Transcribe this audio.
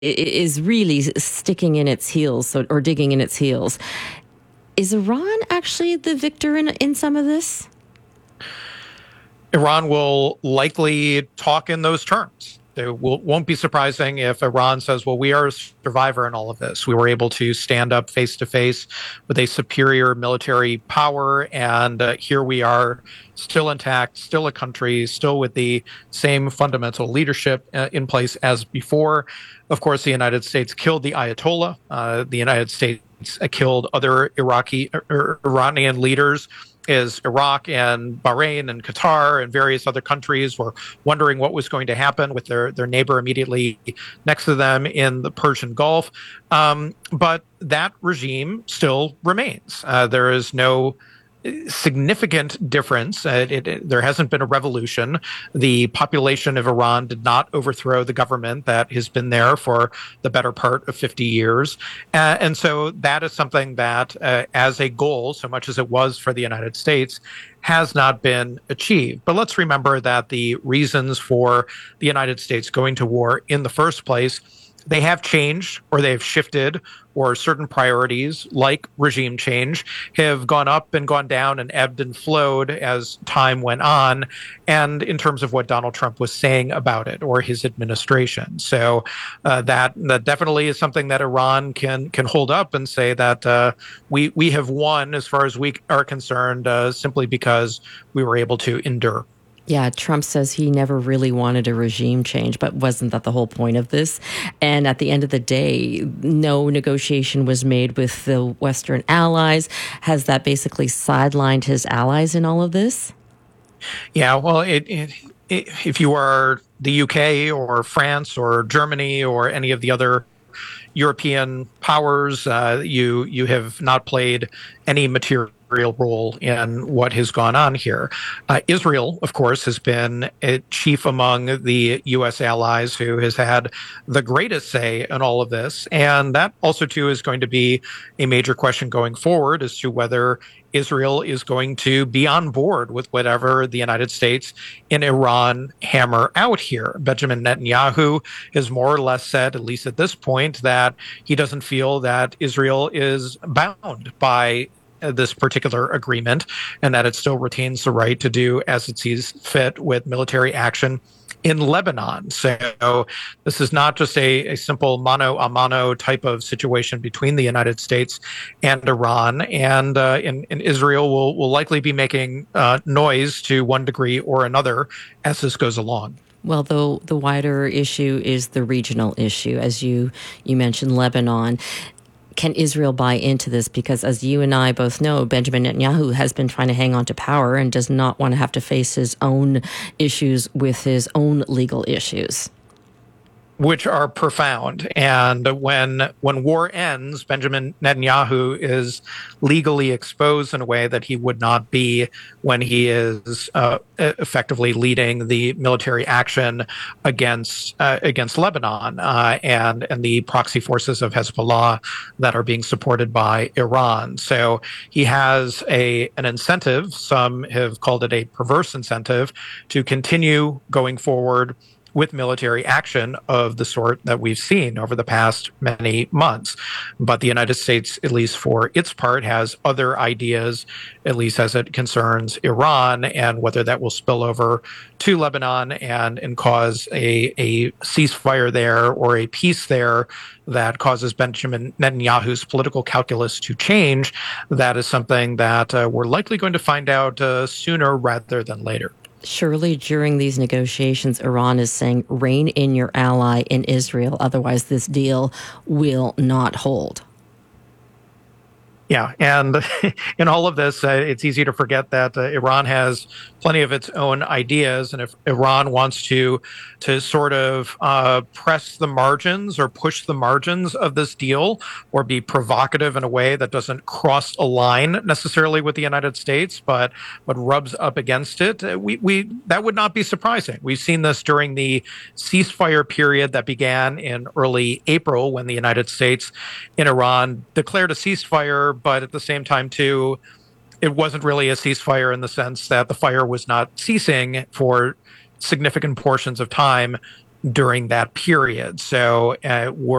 is really sticking in its heels or digging in its heels. Is Iran actually the victor in some of this? Iran will likely talk in those terms. Won't be surprising if Iran says, well, we are a survivor in all of this. We were able to stand up face to face with a superior military power. And here we are, still intact, still a country, still with the same fundamental leadership in place as before. Of course, the United States killed the Ayatollah. The United States killed other Iranian leaders, is Iraq and Bahrain and Qatar and various other countries were wondering what was going to happen with their neighbor immediately next to them in the Persian Gulf. But that regime still remains. There is no significant difference. There hasn't been a revolution. The population of Iran did not overthrow the government that has been there for the better part of 50 years. And so that is something that, as a goal, so much as it was for the United States, has not been achieved. But let's remember that the reasons for the United States going to war in the first place, they have changed or they've shifted, or certain priorities like regime change have gone up and gone down and ebbed and flowed as time went on, and in terms of what Donald Trump was saying about it or his administration. So that definitely is something that Iran can hold up and say that we have won as far as we are concerned, simply because we were able to endure. Yeah, Trump says he never really wanted a regime change, but wasn't that the whole point of this? And at the end of the day, no negotiation was made with the Western allies. Has that basically sidelined his allies in all of this? Yeah, well, if you are the UK or France or Germany or any of the other European powers, you have not played any material role in what has gone on here. Israel, of course, has been a chief among the U.S. allies who has had the greatest say in all of this. And that also, too, is going to be a major question going forward as to whether Israel is going to be on board with whatever the United States and Iran hammer out here. Benjamin Netanyahu has more or less said, at least at this point, that he doesn't feel that Israel is bound by this particular agreement, and that it still retains the right to do as it sees fit with military action in Lebanon. So this is not just a simple mano a mano type of situation between the United States and Iran. And Israel will likely be making noise to one degree or another as this goes along. Well, though the wider issue is the regional issue, as you mentioned, Lebanon. Can Israel buy into this? Because as you and I both know, Benjamin Netanyahu has been trying to hang on to power and does not want to have to face his own issues with his own legal issues, which are profound. And when war ends, Benjamin Netanyahu is legally exposed in a way that he would not be when he is effectively leading the military action against Lebanon and the proxy forces of Hezbollah that are being supported by Iran. So he has an incentive. Some have called it a perverse incentive to continue going forward with military action of the sort that we've seen over the past many months. But the United States, at least for its part, has other ideas, at least as it concerns Iran, and whether that will spill over to Lebanon and cause a ceasefire there or a peace there that causes Benjamin Netanyahu's political calculus to change. That is something that we're likely going to find out sooner rather than later. Surely during these negotiations, Iran is saying, rein in your ally in Israel, otherwise this deal will not hold. Yeah, and in all of this, it's easy to forget that Iran has plenty of its own ideas, and if Iran wants to sort of press the margins or push the margins of this deal, or be provocative in a way that doesn't cross a line necessarily with the United States, but rubs up against it, we that would not be surprising. We've seen this during the ceasefire period that began in early April, when the United States and Iran declared a ceasefire. But at the same time, too, it wasn't really a ceasefire in the sense that the fire was not ceasing for significant portions of time during that period. So we're